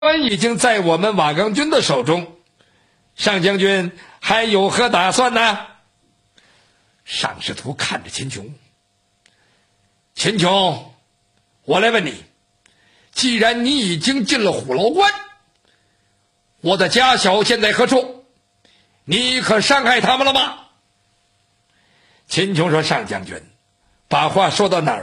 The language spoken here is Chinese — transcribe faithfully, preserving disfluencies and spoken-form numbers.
关已经在我们瓦岗军的手中，上将军还有何打算呢？上士图看着秦琼，秦琼，我来问你，既然你已经进了虎牢关，我的家小现在何处？你可伤害他们了吗？秦琼说：上将军，把话说到哪儿